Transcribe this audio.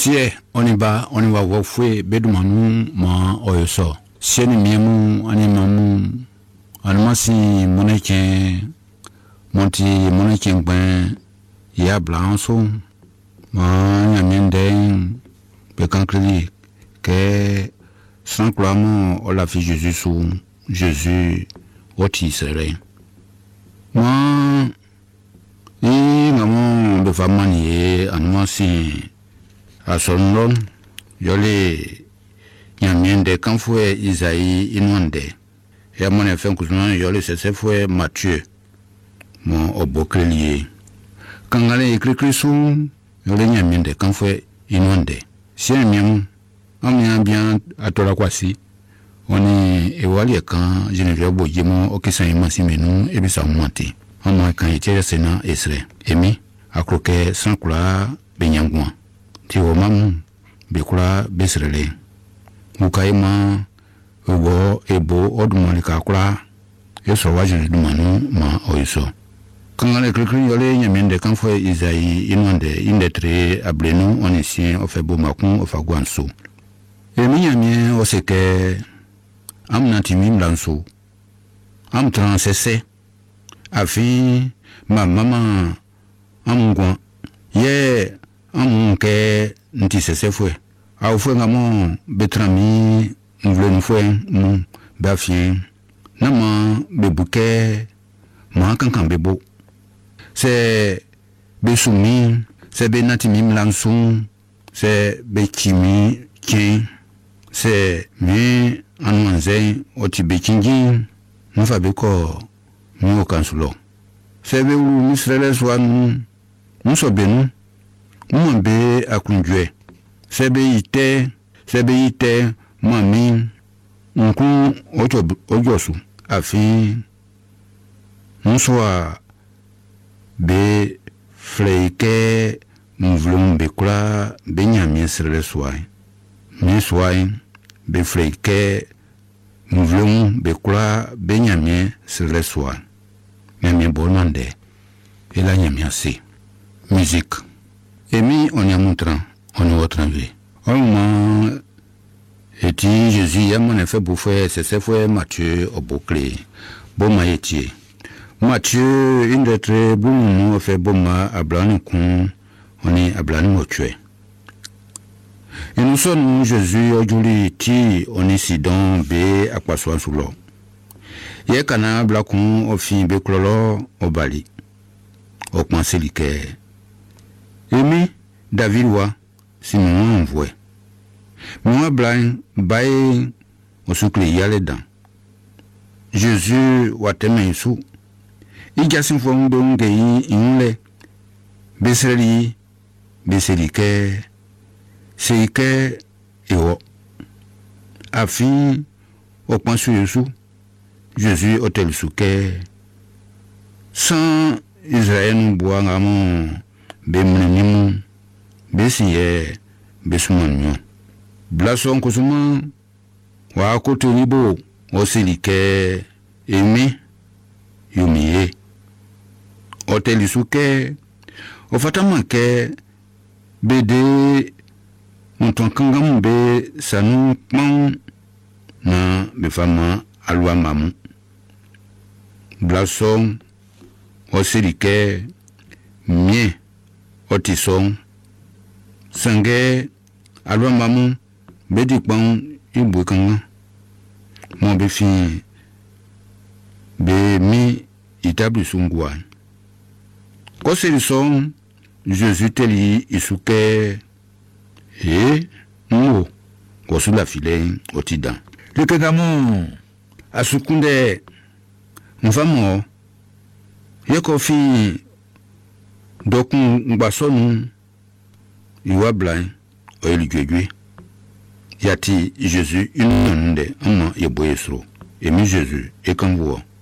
Sie on y va voir fouet bedumanu ma oyoso. Sie ni miemu animamu animasi moneke monti moneke ben ya blanso ma nyamende be kankli que sans clamo o la fille Jésus sous Jésus oti serait moi et maman de famille animasi a son yole nyamende quand fue Isaïe inonde et mon enfant cousin yole c'est fue Matthieu mon obokelier quand allait écrire sous yole nyamende quand fue inonde si miam amia bien à tola kwasi oni ewali kan Geneviève Bojimo okisan imasi menu e bisa monti on kan était sena esre emi akroke sans kula benyangwa ti o mam be kula besrele mukaima obo ebo odumani ka kula yeso waje dumanu ma oiso kangale krekri yole nyamende kan fo Isaïe inonde indetre ablenu onisien ofebo makun ofagwanso emi nyamie oseke amnati mimlanso am transese afi ma mama amungwa ye amunke nti sese fue au fue ngamo betrami mvlenu fue mu bafi nama bebuke ma kankan bebo se besumi se benati mimlanso se bekimi kin se mi anwanze oti bekingi nufa beko mi okansulo se be wu misrele swan muso benu mumbe akunjwe se be ite mami nku ojosu afi muswa be freike mvlum be kula benyami srele swai mi swai be freike mvlum be kula benyami srele swai nyami bonande ela nyami asi musique emi on y a montrant on est autre vie on et Jésus y a mon effet bouffé c'est fois Matthieu au bouclé bon maïtier Matthieu une de très bon nous fait bon ma ablan kun on est ablan motué et nous sommes Jésus aujourd'hui ti on est sidon be akwaso sous l'eau ye kana blakun o fin be klolo o bali o kwanselike emi David wa si mon envoie moi blind bay o sukle yale dan Jésus wa teme su ijasin fo ndo ngei inle beselike seike ewo afi o kwansu Yesu Jésus hôtel souke sans Israël bois ngamo bemnenimu besiye besumanyo blason kusuma wa koto libo osilike emi yumiye hôtel souke ofatamanke bede monton kangam be sanu pam na befama alwa mamu blason osilike mie otison sange alwa mamu bedi pam ibu kanga mo be fi be mi itabli sungwa ko selison Jésus teli isuke e mo ko sula file otida le kagamo asukunde mfamo yeko fi dokun ngbasonu iwa blind o eligwegwe yati Jésus une nde ama yeboyesro emi Jésus e kanwo